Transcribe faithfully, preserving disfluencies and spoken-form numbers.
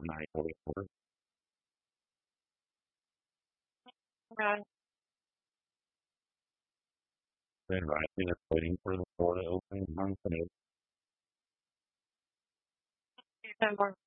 nine forty-four. Okay. Then Rising is waiting for the Florida Open on Sunday. December.